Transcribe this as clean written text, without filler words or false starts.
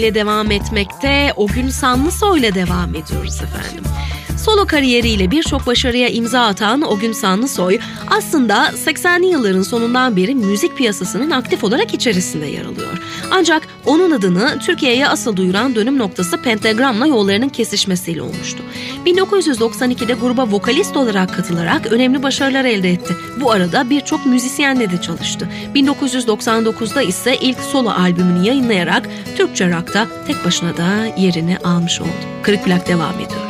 ile devam etmekte, O Gün Sanlısoy ile devam ediyoruz efendim. Solo kariyeriyle birçok başarıya imza atan O Gün Sanlısoy aslında 80'li yılların sonundan beri müzik piyasasının aktif olarak içerisinde yer alıyor. Ancak onun adını Türkiye'ye asıl duyuran dönüm noktası Pentagram'la yollarının kesişmesiyle olmuştu. 1992'de gruba vokalist olarak katılarak önemli başarılar elde etti. Bu arada birçok müzisyenle de çalıştı. 1999'da ise ilk solo albümünü yayınlayarak Türkçe rock'ta tek başına da yerini almış oldu. Kırık Plak devam ediyor.